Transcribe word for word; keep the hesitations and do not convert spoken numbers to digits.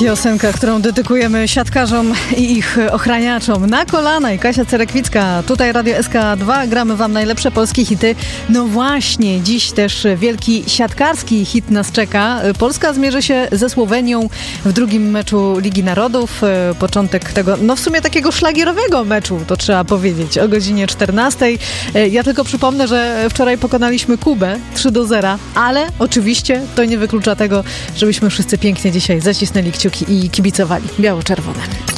Piosenka, którą dedykujemy siatkarzom i ich ochraniaczom. Na kolana i Kasia Cerekwicka. Tutaj Radio S K dwa. Gramy wam najlepsze polskie hity. No właśnie, dziś też wielki siatkarski hit nas czeka. Polska zmierzy się ze Słowenią w drugim meczu Ligi Narodów. Początek tego, no w sumie takiego szlagierowego meczu, to trzeba powiedzieć, o godzinie czternastej. Ja tylko przypomnę, że wczoraj pokonaliśmy Kubę trzy do zera, ale oczywiście to nie wyklucza tego, żebyśmy wszyscy pięknie dzisiaj zacisnęli kciuki i kibicowali biało-czerwone.